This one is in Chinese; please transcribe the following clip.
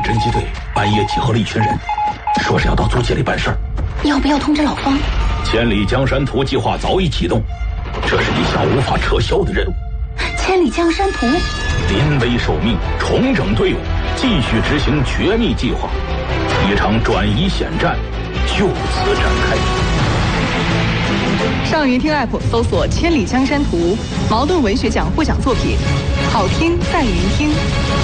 侦缉队半夜集合了一群人，说是要到租界里办事儿。 要不要通知老方？ 千里江山图计划早已启动，这是一项无法撤销的任务。 千里江山图， 临危受命，重整队伍，继续执行绝密计划，一场转移险战就此展开。 上云听 app 搜索《千里江山图》，茅盾文学奖获奖作品，好听在云听。